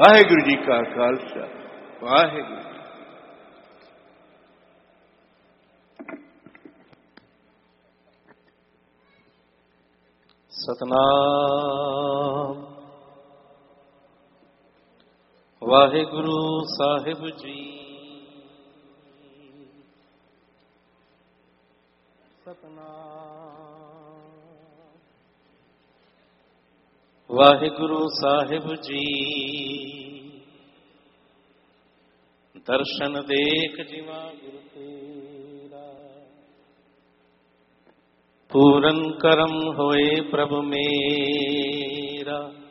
वाहेगुरु जी का खालसा वाहेगुरु। सतनाम वाहेगुरु साहिब जी। सतनाम वाहेगुरु साहिब जी। दर्शन देख जिवा गुरु तेरा, पूरन करम होए प्रभु मेरा।